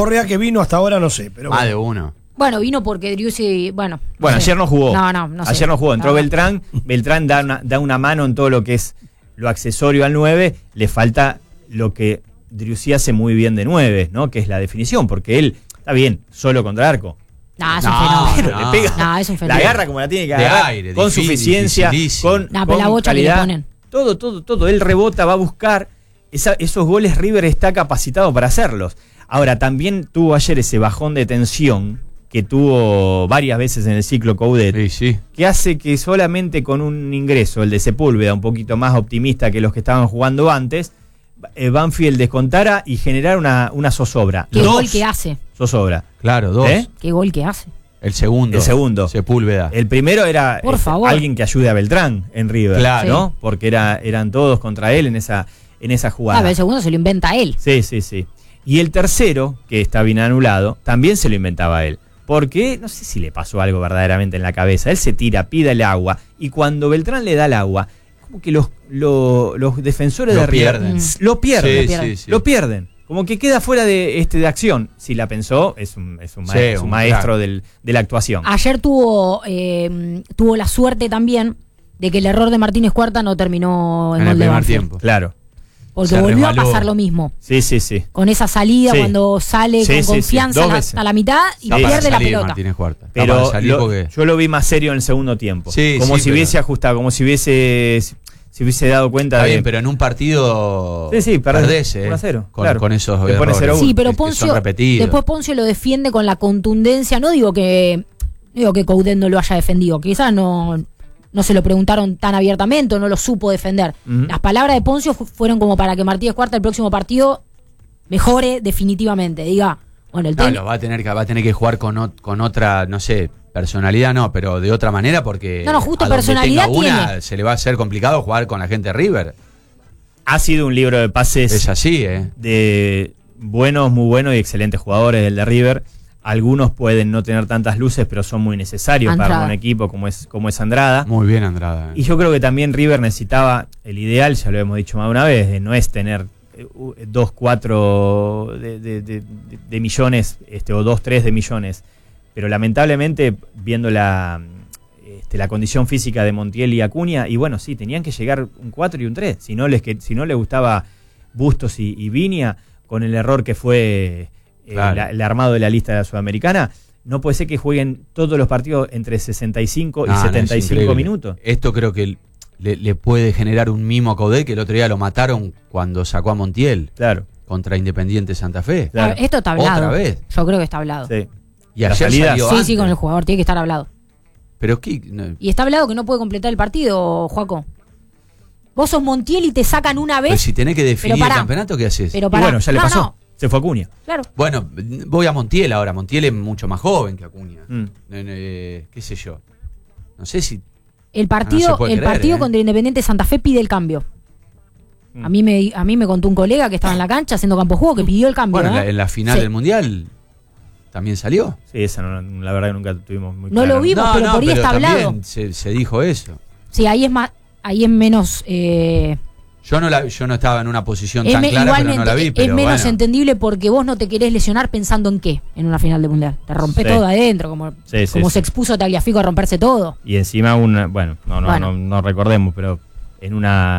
Borrea que vino hasta ahora no sé, pero Más de uno. Bueno, vino porque Driussi, bueno. Bueno, sé. ayer no jugó. No sé. Ayer no jugó. Entró No. Beltrán. Beltrán da una mano en todo lo que es lo accesorio al 9. Le falta lo que Driussi hace muy bien de 9, ¿no? Que es la definición, porque él está bien, solo contra arco. No, es un fenómeno. Pero le pega. No, es un La fenómeno. agarra como la tiene que De agarrar. aire, con difícil, suficiencia, dificilísimo. No, pero con la bocha que le calidad. ponen. Todo. Él rebota, va a buscar. Esos goles River está capacitado para hacerlos. Ahora, también tuvo ayer ese bajón de tensión que tuvo varias veces en el ciclo Coudet, Sí. que hace que solamente con un ingreso, el de Sepúlveda, un poquito más optimista que los que estaban jugando antes, Banfield descontara y generara una zozobra. Qué gol que hace. Zozobra. Claro, 2. Qué gol que hace. El segundo. Sepúlveda. El primero era Por favor. alguien que ayude a Beltrán en River, Claro. ¿no? Porque eran todos contra él en esa jugada. Pero el segundo se lo inventa él. Sí. Y el tercero, que está bien anulado, también se lo inventaba él. Porque no sé si le pasó algo verdaderamente en la cabeza. Él se tira, pide el agua, y cuando Beltrán le da el agua, como que los defensores Lo de River pierden. lo pierden. Sí. Lo pierden. Como que queda fuera de acción. Si la pensó, es un maestro de la actuación. Ayer tuvo la suerte también de que el error de Martínez Cuarta no terminó en En gol el de primer Banfield. tiempo. Claro. Porque Se volvió resbaló. a pasar lo mismo. Sí. Con esa salida, Sí. cuando sale Sí, con sí. confianza Dos veces. hasta la mitad y Está para pierde la salir pelota. Martínez Cuarta. Está Pero para salir porque... yo lo vi más serio en el segundo tiempo. Sí, como sí, si pero- hubiese ajustado, como si hubiese dado cuenta Está de... bien, pero en un partido Sí, perdés, 1-0, con, claro. con esos Te pone errores 0-1. Sí, pero que son Poncio, repetidos. después Poncio lo defiende con la contundencia. No digo que Coudet no lo haya defendido, quizás no se lo preguntaron tan abiertamente o no lo supo defender. Ujú. Las palabras de Poncio fueron como para que Martínez Cuarta el próximo partido mejore definitivamente. Diga, bueno, el Claro, va a tener que jugar con otra, no sé, personalidad no, pero de otra manera porque No, justo a donde personalidad tenga una, tiene. se le va a hacer complicado jugar con la gente de River. Ha sido un libro de pases Es así, de buenos, muy buenos y excelentes jugadores del de River. Algunos pueden no tener tantas luces, pero son muy necesarios Andrada. para un equipo como es Andrada. Muy bien, Andrada. Y yo creo que también River necesitaba, el ideal, ya lo hemos dicho más de una vez, no es tener 2-4 de millones, o 2-3 de millones. Pero lamentablemente, viendo la condición física de Montiel y Acuña, y bueno, sí, tenían que llegar un 4 y un 3. Si no les gustaba Bustos y Viña, con el error que fue Claro. el armado de la lista de la Sudamericana, no puede ser que jueguen todos los partidos entre 65 No, y no, 75 es increíble. minutos. Esto creo que le puede generar un mimo a Coudet, que el otro día lo mataron cuando sacó a Montiel Claro. contra Independiente Santa Fe. Claro. Esto está hablado. Otra vez. Yo creo que está hablado. Sí. Y La ayer salida- salió Sí, antes. con el jugador tiene que estar hablado. Pero ¿qué? No, Y está hablado que no puede completar el partido, Joaco. Vos sos Montiel y te sacan una pero vez. si tenés que definir Pero el pará. campeonato, ¿qué haces? Pero Y pará. bueno, ya le No, pasó. no, Se fue Acuña. claro. Bueno, voy a Montiel ahora. Montiel es mucho más joven que Acuña. Mm. ¿Qué sé yo? No sé si... El No partido, se puede el creer, partido ¿eh? contra Independiente Santa Fe pide el cambio. Mm. A mí me contó un colega que estaba en la cancha haciendo campo de juego que pidió el cambio. Bueno, ¿eh? en la final Sí. del Mundial también salió. Sí, esa la verdad que nunca tuvimos muy No claro. lo vimos, pero por ahí está también hablado. se dijo eso. Sí, ahí es menos. Yo no estaba en una posición Es tan clara, igualmente, pero no la vi. es Pero menos bueno. entendible porque vos no te querés lesionar pensando en qué en una final de mundial. Te rompes Sí. todo adentro, como Sí, se sí. expuso Tagliafico a romperse todo. Y encima Bueno. no recordemos, pero en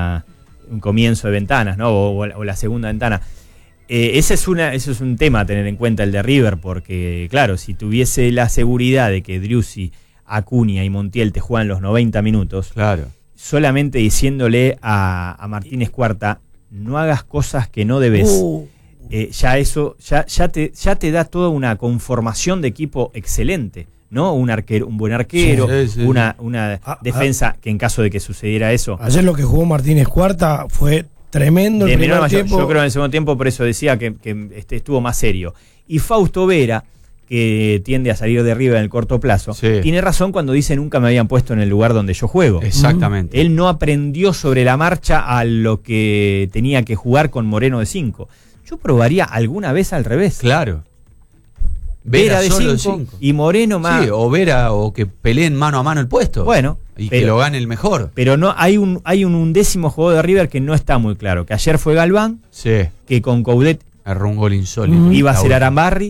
un comienzo de ventanas, ¿no? O la segunda ventana. Ese es un tema a tener en cuenta el de River, porque claro, si tuviese la seguridad de que Driussi, Acuña y Montiel te juegan los 90 minutos, Claro. solamente diciéndole a Martínez Cuarta, no hagas cosas que no debes. Ya eso ya te da toda una conformación de equipo excelente, ¿no? Un buen arquero, Sí, sí. una Ah, defensa que en caso de que sucediera eso. Ayer lo que jugó Martínez Cuarta fue tremendo el de menor a primer mayor. tiempo. Yo creo en el segundo tiempo, por eso decía que estuvo más serio. Y Fausto Vera, que tiende a salir de River en el corto plazo, Sí. tiene razón cuando dice nunca me habían puesto en el lugar donde yo juego. Exactamente. Él no aprendió sobre la marcha a lo que tenía que jugar con Moreno de 5. Yo probaría alguna vez al revés. Claro. Vera de solo 5 y Moreno más. Sí, o Vera, o que peleen mano a mano el puesto. Bueno, Y que lo gane el mejor. Pero no hay un undécimo jugador de River que no está muy claro. Que ayer fue Galván, Sí. que con Coudet Erró un gol insólito. iba a ser La Arambarri.